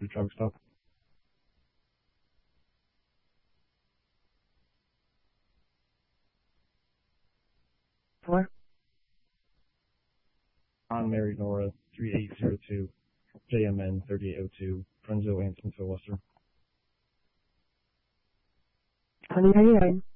traffic stop. Four. On Mary Nora 3802, JMN 3802, Prenzo and Smithville, Worcester. 2099.